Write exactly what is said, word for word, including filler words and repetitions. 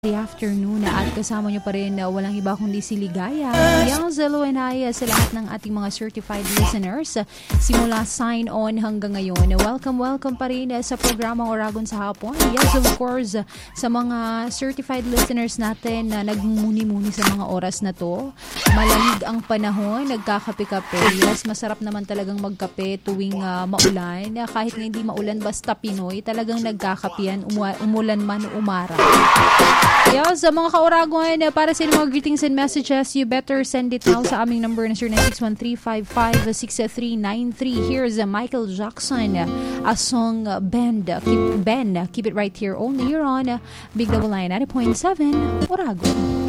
The afternoon at kasama nyo pa rin uh, walang iba kundi si Ligaya. Yang Zelo and I uh, sa lahat ng ating mga certified listeners uh, simula sign on hanggang ngayon. Uh, welcome, welcome pa rin uh, sa programang Oragon sa Hapon. Yes, of course, uh, sa mga certified listeners natin na uh, nagmumuni-muni sa mga oras na to. Malamig ang panahon, nagkakape-kape. Yes, masarap naman talagang magkape tuwing uh, maulan. Uh, kahit na hindi maulan, basta Pinoy, talagang nagkakapian, umu- umulan man o umara. Yes, sa mga ka-Oragon, para sa mga greetings and messages, you better send it now sa aming number na zero nine six one three five five six three nine three. Here's uh, Michael Jackson, a song uh, Bend. Keep, Ben, keep it right here only. You're on uh, Big Double Line ninety point seven, Oragon.